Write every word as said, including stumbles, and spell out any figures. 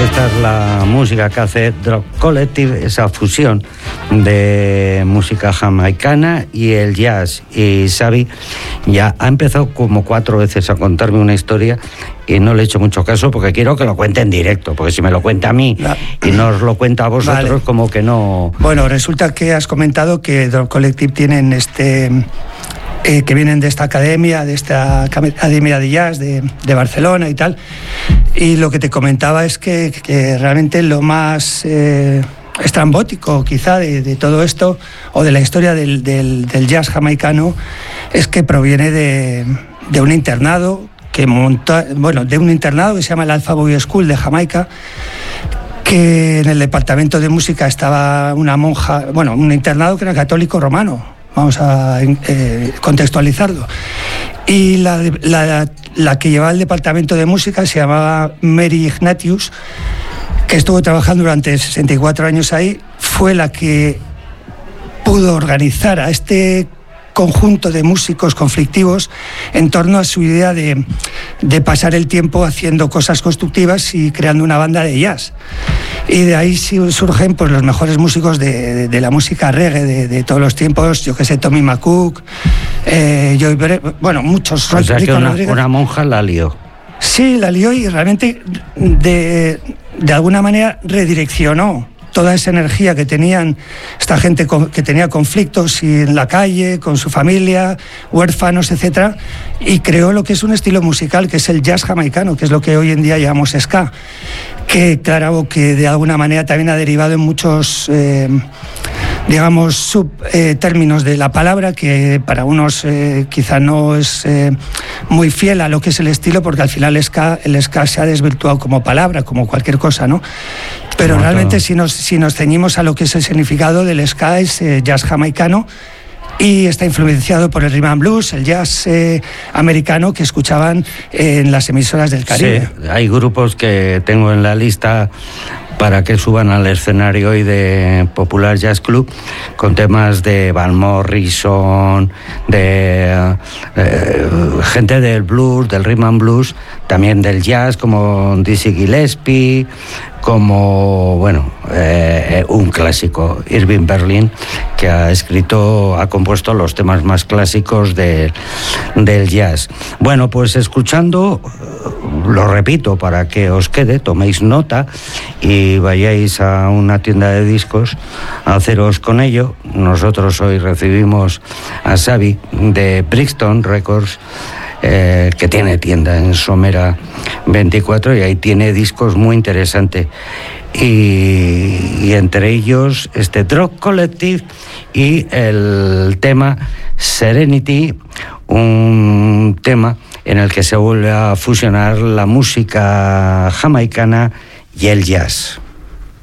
Esta es la música que hace Drop Collective, esa fusión de música jamaicana y el jazz. Y Xavi ya ha empezado como cuatro veces a contarme una historia y no le he hecho mucho caso porque quiero que lo cuente en directo, porque si me lo cuenta a mí no. y no os lo cuenta a vosotros, vale. como que no... Bueno, resulta que has comentado que Drop Collective tienen este... Eh, que vienen de esta academia, de esta academia de jazz de, de Barcelona y tal, y lo que te comentaba es que, que realmente lo más eh, estrambótico quizá de, de todo esto, o de la historia del, del, del jazz jamaicano, es que proviene de, de un internado que monta, bueno, de un internado que se llama el Alpha Boy School de Jamaica, que en el departamento de música estaba una monja, bueno, un internado que era católico romano. Vamos a eh, contextualizarlo. Y la, la, la que llevaba el departamento de música se llamaba Mary Ignatius, que estuvo trabajando durante sesenta y cuatro años ahí, fue la que pudo organizar a este conjunto de músicos conflictivos en torno a su idea de, de pasar el tiempo haciendo cosas constructivas y creando una banda de jazz. Y de ahí surgen pues, los mejores músicos de, de, de la música reggae de, de todos los tiempos, yo que sé, Tommy McCook, eh, Joy Bre- bueno, muchos. O sea que una, una monja la lió. Sí, la lió y realmente de, de alguna manera redireccionó toda esa energía que tenían esta gente con, que tenía conflictos y en la calle, con su familia, huérfanos, etcétera, y creó lo que es un estilo musical que es el jazz jamaicano, que es lo que hoy en día llamamos ska, que claro, que de alguna manera también ha derivado en muchos, eh, digamos, subtérminos eh, de la palabra, que para unos eh, quizá no es eh, muy fiel a lo que es el estilo, porque al final el ska, el ska se ha desvirtuado como palabra, como cualquier cosa, ¿no? Pero como realmente si nos, si nos ceñimos a lo que es el significado del ska, es eh, jazz jamaicano, y está influenciado por el rhythm and blues, el jazz eh, americano que escuchaban eh, en las emisoras del Caribe. Sí, hay grupos que tengo en la lista para que suban al escenario hoy de Popular Jazz Club con temas de Van Morrison, de eh, gente del blues, del rhythm and blues, también del jazz como Dizzy Gillespie, como, bueno, eh, un clásico, Irving Berlin, que ha escrito, ha compuesto los temas más clásicos de, del jazz. Bueno, pues escuchando, lo repito para que os quede, toméis nota y vayáis a una tienda de discos a haceros con ello. Nosotros hoy recibimos a Xavi de Brixton Records, Eh, que tiene tienda en Somera veinticuatro y ahí tiene discos muy interesantes y, y entre ellos este Drop Collective y el tema Serenity, un tema en el que se vuelve a fusionar la música jamaicana y el jazz.